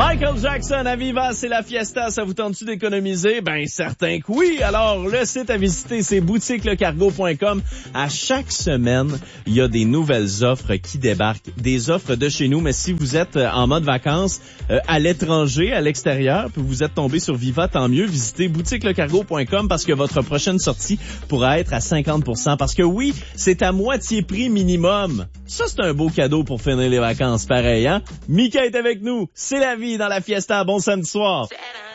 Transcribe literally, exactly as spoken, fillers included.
Michael Jackson à Viva, c'est la fiesta. Ça vous tente-tu d'économiser? Ben, certain que oui. Alors, le site à visiter, c'est boutique le cargo point com. À chaque semaine, il y a des nouvelles offres qui débarquent. Des offres de chez nous, mais si vous êtes en mode vacances euh, à l'étranger, à l'extérieur, puis vous êtes tombé sur Viva, tant mieux. Visitez boutique le cargo point com parce que votre prochaine sortie pourra être à cinquante pour cent. Parce que oui, c'est à moitié prix minimum. Ça, c'est un beau cadeau pour finir les vacances, pareil, hein? Mika est avec nous. C'est la vie dans la fiesta. Bon samedi soir.